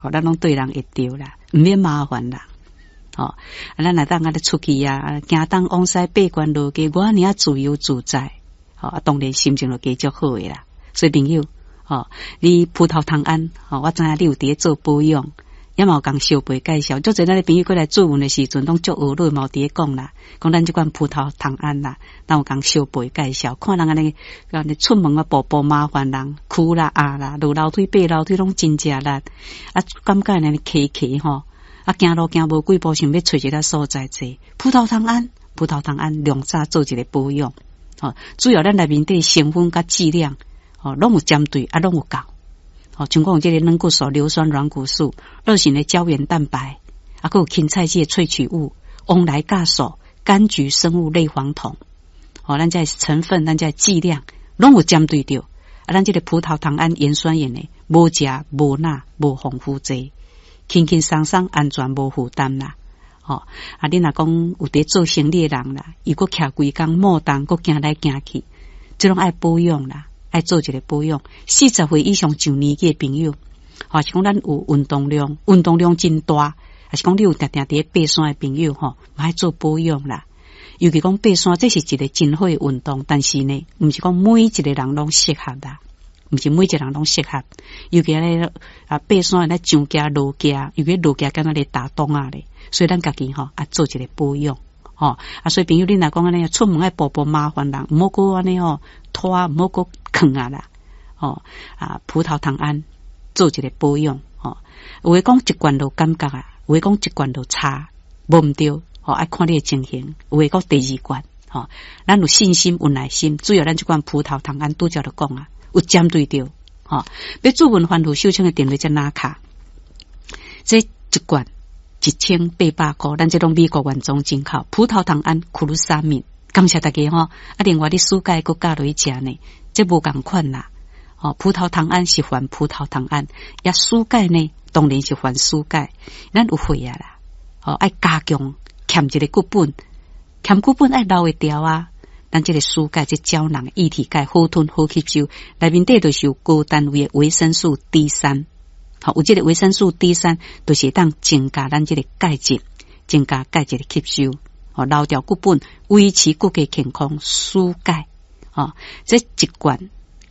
咱拢对人会对啦，唔免麻烦啦。咱若当咧出去啊，行东往西爬关落去，我呢自由自在，当然心情就加足好诶啦。所以朋友，你葡萄糖胺，我知影你有伫咧做保养，也嘛有共小辈介绍，足侪咱诶朋友过来做问诶时阵，拢足学论嘛有伫咧讲啦，讲咱即款葡萄糖胺啦，咱有共小辈介绍，看人安尼出门啊，步步麻烦人，哭啦啦，落楼梯爬楼梯拢真正力，感觉安尼骑吼。行路行无几步，想要找一个所在坐。葡萄糖胺量早做一个保养，主要咱内面的成分甲剂量，拢有针对，拢有够。像讲这个软骨素、硫酸软骨素、热性的胶原蛋白，还有芹菜剂萃取物、翁来酵素、柑橘生物类黄酮，咱这成分，咱这剂量，拢有针对着。咱这个葡萄糖胺盐酸盐的，无食无钠无防腐剂。轻轻松松安全无负担啦，你若讲有伫做生意的人啦，伊佫徛规工莫动，佫行来行去，即种爱保养啦，爱做一个保养。40岁以上上年纪的朋友，是讲咱有运动量真大，还是讲你有定定伫爬山的朋友，爱做保养啦。尤其讲爬山，这是一个真好的运动，但是呢，毋是讲每一个人拢适合啦。毋是每一个人拢适合，尤其咧爬山咧上架落架，尤其落架敢若咧打洞啊咧，所以咱家己做一个保养，所以朋友你若讲安尼出门爱步步麻烦人，毋好过安尼拖，毋好过坑啊啦，葡萄糖胺做一个保养，有诶讲一罐就感觉啊，有诶讲一罐就差，无毋对，爱看你诶情形，有诶讲第2罐，咱有信心有耐心，主要咱这罐葡萄糖胺拄则就讲啊。有针对着，要做文番薯秀清的电话在哪卡？这一罐1800块，咱这种美国原装进口葡萄糖胺库鲁沙敏，感谢大家另外你蔬菜佮加落去食呢，这无共款啦。葡萄糖胺是还葡萄糖胺，也蔬菜呢当然是还蔬菜，咱有会啊啦。爱加强欠一个骨本，欠骨本爱留会掉啊。咱这个蔬钙、这胶囊、液体钙好吞好吸收，内面底就是有高单位的维生素 D3，有这个维生素 D3，就是当增加咱这个钙质，增加钙质的吸收，留掉骨本，维持骨骼健康。蔬钙，这一罐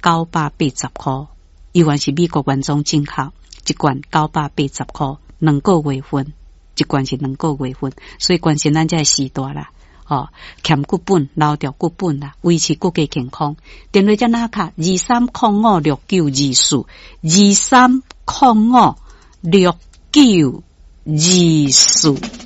980块，依然是美国原装进口，一罐980块，2个月份，一罐是2个月份，所以关心咱这时代啦。欠骨本留掉骨本啦，维持骨骼健康。电话在哪卡？23056924 23056924。